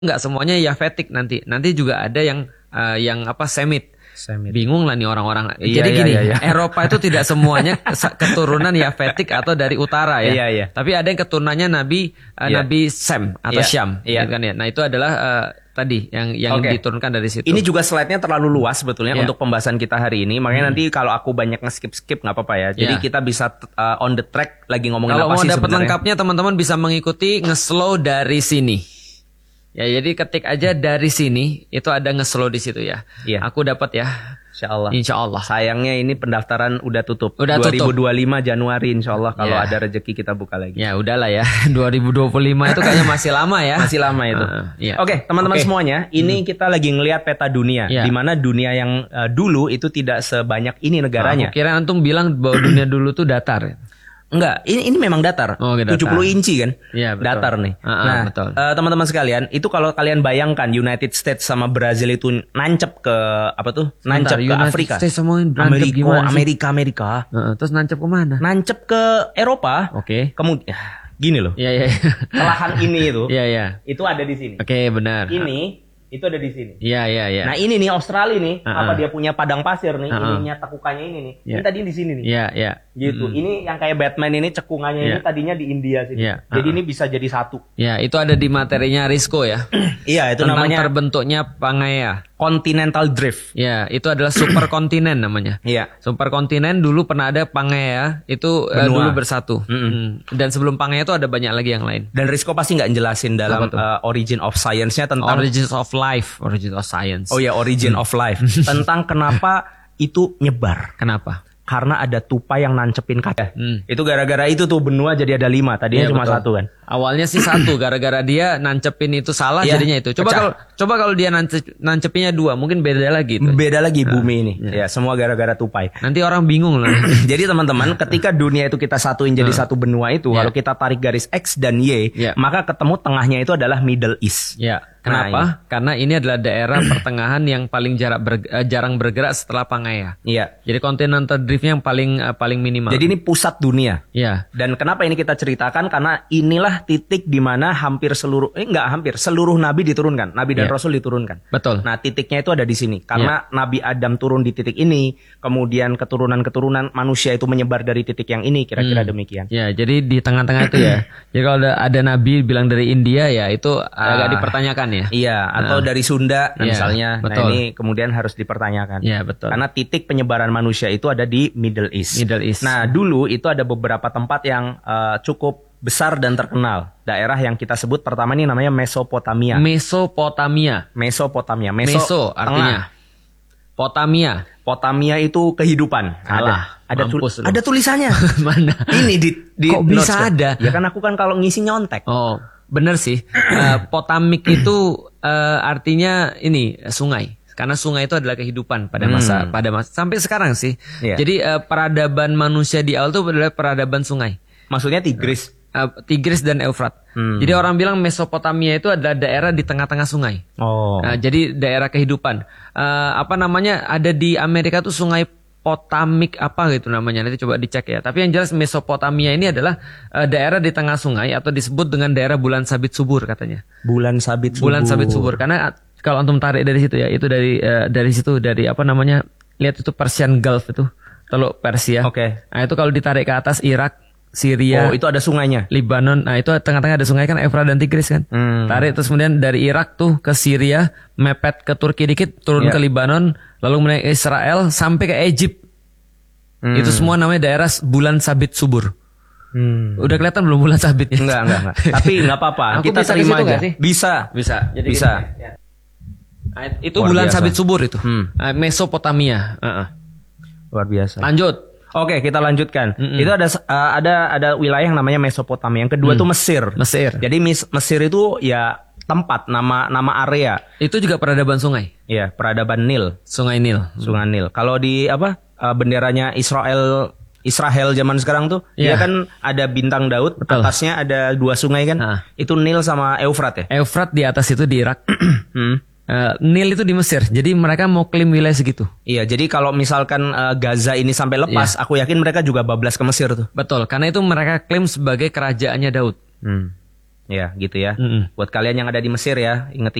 nggak semuanya Yafetik nanti. Nanti juga ada yang apa Semit. Bingung lah nih orang-orang. Iya, Jadi gini, iya. Eropa itu tidak semuanya keturunan Yafetik atau dari utara ya. Iya. Tapi ada yang keturunannya Nabi Sem atau Syam, Iya. gitu kan ya. Nah itu adalah tadi yang diturunkan dari situ. Ini juga slide-nya terlalu luas sebetulnya Iya. untuk pembahasan kita hari ini. Makanya nanti kalau aku banyak nge-skip nggak apa-apa ya. Jadi Iya. kita bisa on the track lagi ngomongin Kalau apa mau sih dapat sebenarnya. lengkapnya teman-teman bisa mengikuti nge-slow dari sini. Ya, jadi ketik aja dari sini, itu ada nge-slow di situ ya. Iya. Aku dapat ya. Insyaallah. Insyaallah. Sayangnya ini pendaftaran udah tutup. Udah 2025 Januari insyaallah kalau Ya. ada rezeki kita buka lagi. Ya udahlah ya. 2025 itu kayaknya masih lama ya. Masih lama itu. Iya. Oke, teman-teman Oke. semuanya, ini kita lagi ngelihat peta dunia, Iya. di mana dunia yang dulu itu tidak sebanyak ini negaranya. Aku kira antum bilang bahwa dunia dulu tuh datar. Enggak, ini memang datar. Oh, datar. 70 inci kan? Iya, betul. Datar nih. Nah, betul. teman-teman sekalian, itu kalau kalian bayangkan United States sama Brazil itu nancep ke apa tuh? Nancep ke United Afrika. States sama nancep gimana sih? Amerika. Terus nancep kemana? Nancep ke Eropa. Oke. Kemudian gini loh. Iya. Lahan ini itu. Iya. Itu ada di sini. Oke, benar. Ini itu ada di sini. Iya. Nah, ini nih Australia nih, apa dia punya padang pasir nih, ininya tekukannya ini nih. Iya. Ini tadi di sini nih. Iya. Gitu. Ini yang kayak Batman ini cekungannya ini Iya. tadinya di India sini. Iya. Jadi ini bisa jadi satu. Ya, itu ada di materinya Risco ya. Iya, itu Tentang namanya terbentuknya Pangaea. continental drift. Ya, itu adalah superkontinen namanya. Iya. Superkontinen dulu pernah ada Pangaea, itu Benua. dulu bersatu. Dan sebelum Pangaea itu ada banyak lagi yang lain. Dan Risco pasti nggak jelasin dalam Apa tuh? origin of science-nya tentang Origins of life, origin of science. Oh ya, origin of life. Tentang kenapa itu nyebar. Kenapa? Karena ada tupai yang nancepin kaca. Hmm. Itu gara-gara itu tuh benua jadi ada 5. Tadinya Iya, cuma betul. 1 kan. Awalnya sih 1, gara-gara dia nancepin itu salah Iya, jadinya itu. Coba kalau dia nancepinnya 2, mungkin beda lagi itu. Beda lagi bumi ini. Ya, semua gara-gara tupai. Nanti orang bingung lah. Jadi teman-teman, ketika dunia itu kita satuin jadi satu benua itu, Iya. kalau kita tarik garis X dan Y, Iya. maka ketemu tengahnya itu adalah Middle East. Ya, Nah, kenapa? Karena ini adalah daerah pertengahan yang paling jarang bergerak setelah Pangaea. Iya. Jadi continental driftnya yang paling minimal. Jadi ini pusat dunia. ya, Dan kenapa ini kita ceritakan? Karena inilah titik di mana seluruh nabi diturunkan, nabi dan Iya. rasul diturunkan. betul. Nah, titiknya itu ada di sini. Karena Nabi Adam turun di titik ini, kemudian keturunan-keturunan manusia itu menyebar dari titik yang ini, kira-kira demikian. Ya, jadi di tengah-tengah itu ya. Jadi kalau ada nabi bilang dari India ya itu agak dipertanyakan ya. Iya, atau dari Sunda Iya, misalnya. betul. Nah, ini kemudian harus dipertanyakan. Iya, betul. Karena titik penyebaran manusia itu ada di Middle East. Middle East. Nah, dulu itu ada beberapa tempat yang cukup besar dan terkenal. Daerah yang kita sebut pertama ini namanya Mesopotamia. Mesopotamia. Mesopotamia. Meso artinya Potamia. Potamia itu kehidupan. Salah. Mampus lu. Ada tulisannya. Mana? Ini di Kok bisa notes-nya. ada? Ya kan aku kan kalau ngisi nyontek. Oh, bener sih. Potamik itu artinya ini sungai. Karena sungai itu adalah kehidupan pada masa sampai sekarang sih. Iya. Jadi peradaban manusia di awal itu adalah peradaban sungai. Maksudnya Tigris. Tigris dan Eufrat. Jadi orang bilang Mesopotamia itu adalah daerah di tengah-tengah sungai. Oh. Jadi daerah kehidupan. Ada di Amerika tuh sungai Potamik apa gitu namanya, nanti coba dicek ya. Tapi yang jelas Mesopotamia ini adalah daerah di tengah sungai atau disebut dengan daerah bulan sabit subur katanya. Bulan sabit subur. Bulan sabit subur karena kalau antum tarik dari situ ya, itu dari situ dari apa namanya? Lihat itu Persian Gulf itu, Teluk Persia. Oke. Nah, itu kalau ditarik ke atas Irak, Syria, Oh, itu ada sungainya. Libanon. Nah, itu tengah-tengah ada sungai kan Efrat dan Tigris kan. Tarik terus kemudian dari Irak tuh ke Syria, mepet ke Turki dikit, turun Iya. ke Libanon, lalu menaik ke Israel sampai ke Egypt. Itu semua namanya daerah bulan sabit subur. Udah kelihatan belum bulan sabitnya? Enggak. Tapi enggak apa-apa. Aku Kita bisa di terima situ aja. nggak sih? Bisa. Jadi Bisa. gini, ya. Nah, itu Luar bulan biasa. sabit subur itu. Mesopotamia. Luar biasa. Lanjut. Oke, kita lanjutkan. Itu ada wilayah yang namanya Mesopotamia. Yang kedua tuh Mesir. Mesir. Jadi Mesir itu ya tempat, nama area. Itu juga peradaban sungai. Ya, peradaban Nil, Sungai Nil. Sungai Nil. Kalau di benderanya Israel zaman sekarang tuh, Iya. dia kan ada bintang Daud, Betul. atasnya ada 2 sungai kan. Ah. Itu Nil sama Eufrat ya. Efrat di atas itu di Irak. Hmm. Nil itu di Mesir. Jadi mereka mau klaim wilayah segitu. Iya, jadi kalau misalkan Gaza ini sampai lepas, aku yakin mereka juga bablas ke Mesir tuh. Betul, karena itu mereka klaim sebagai kerajaannya Daud. Ya, gitu ya. Mm-mm. Buat kalian yang ada di Mesir ya, ingat